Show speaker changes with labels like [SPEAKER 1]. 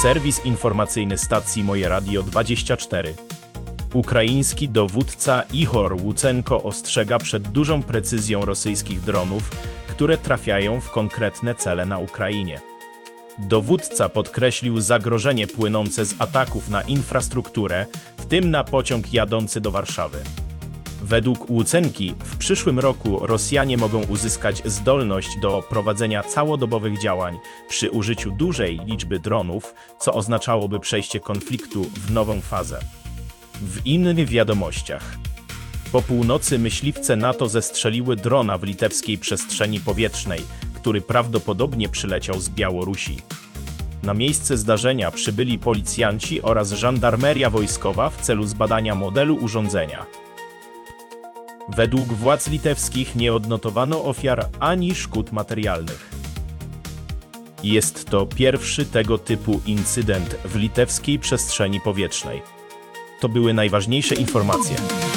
[SPEAKER 1] Serwis informacyjny stacji Moje Radio 24. Ukraiński dowódca Ihor Łucenko ostrzega przed dużą precyzją rosyjskich dronów, które trafiają w konkretne cele na Ukrainie. Dowódca podkreślił zagrożenie płynące z ataków na infrastrukturę, w tym na pociąg jadący do Warszawy. Według Łucenki w przyszłym roku Rosjanie mogą uzyskać zdolność do prowadzenia całodobowych działań przy użyciu dużej liczby dronów, co oznaczałoby przejście konfliktu w nową fazę. W innych wiadomościach. Po północy myśliwce NATO zestrzeliły drona w litewskiej przestrzeni powietrznej, który prawdopodobnie przyleciał z Białorusi. Na miejsce zdarzenia przybyli policjanci oraz żandarmeria wojskowa w celu zbadania modelu urządzenia. Według władz litewskich nie odnotowano ofiar ani szkód materialnych. Jest to pierwszy tego typu incydent w litewskiej przestrzeni powietrznej. To były najważniejsze informacje.